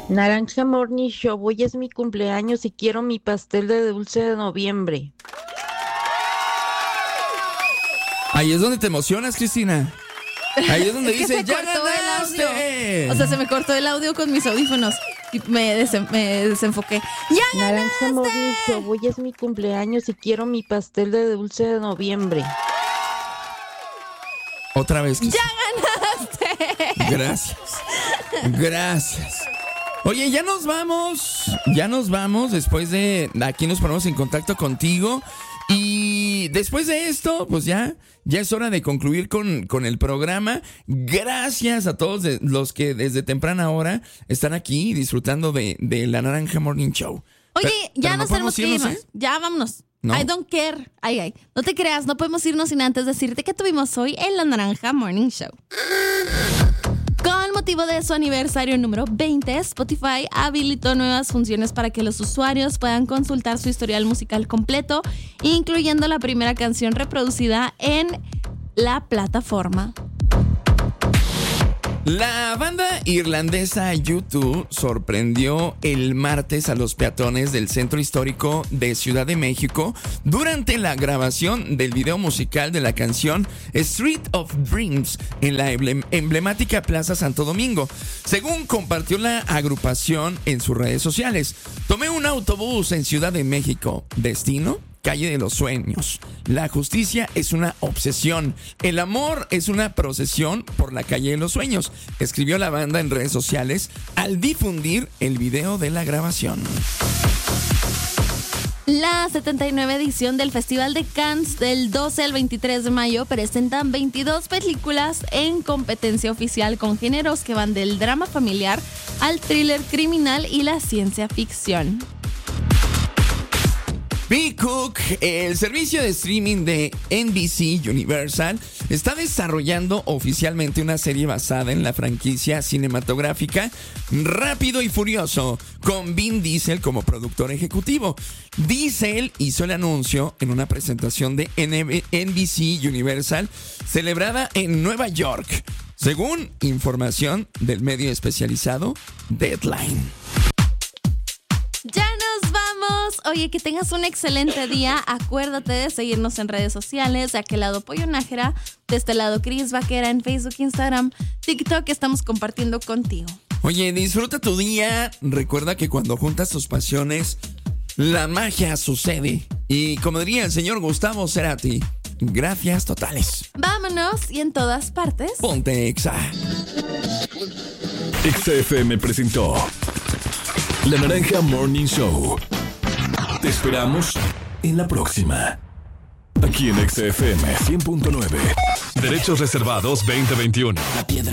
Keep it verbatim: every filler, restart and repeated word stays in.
Naranja Morning Show, hoy es mi cumpleaños y quiero mi pastel de dulce de noviembre. Ahí es donde te emocionas, Cristina. Ahí es donde Es que dices, se ¡ya cortó el ganaste! audio. O sea, se me cortó el audio con mis audífonos y me, desen- me desenfoqué. ¡Ya Naranja ganaste! Morning Show, hoy es mi cumpleaños y quiero mi pastel de dulce de noviembre. Otra vez, Cristina. ¡Ya ganaste! Gracias. Gracias. Oye, ya nos vamos. Ya nos vamos. Después de aquí nos ponemos en contacto contigo. Y después de esto, pues ya, ya es hora de concluir con, con el programa. Gracias a todos de- los que desde temprana hora están aquí disfrutando de, de la Naranja Morning Show. Oye, Pero- ya pero nos no tenemos podemos que irnos, irnos. ¿eh? Ya vámonos. No. I don't care. Ay, ay. No te creas, no podemos irnos sin antes decirte que tuvimos hoy en la Naranja Morning Show. Con motivo de su aniversario número veinte, Spotify habilitó nuevas funciones para que los usuarios puedan consultar su historial musical completo, incluyendo la primera canción reproducida en la plataforma. La banda irlandesa U dos sorprendió el martes a los peatones del centro histórico de Ciudad de México durante la grabación del video musical de la canción Street of Dreams en la emblem- emblemática Plaza Santo Domingo. Según compartió la agrupación en sus redes sociales, tomé un autobús en Ciudad de México. ¿Destino? Calle de los sueños. La justicia es una obsesión. El amor es una procesión por la calle de los sueños, escribió la banda en redes sociales al difundir el video de la grabación. La setenta y nueve edición del Festival de Cannes del doce al veintitrés de mayo presentan veintidós películas en competencia oficial con géneros que van del drama familiar al thriller criminal y la ciencia ficción. Peacock, el servicio de streaming de N B C Universal, está desarrollando oficialmente una serie basada en la franquicia cinematográfica Rápido y Furioso, con Vin Diesel como productor ejecutivo. Diesel hizo el anuncio en una presentación de N B C Universal celebrada en Nueva York, según información del medio especializado Deadline. Ya nos vamos. Oye, que tengas un excelente día. Acuérdate de seguirnos en redes sociales. De aquel lado Pollo Nájera, de este lado Cris Vaquera en Facebook, Instagram, TikTok. Estamos compartiendo contigo. Oye, disfruta tu día. Recuerda que cuando juntas tus pasiones, la magia sucede. Y como diría el señor Gustavo Cerati, gracias totales. Vámonos y en todas partes. Ponte Exa. Exa F M presentó La Naranja Morning Show. Te esperamos en la próxima. Aquí en Exa F M cien punto nueve. Derechos reservados veinte veintiuno. La piedra.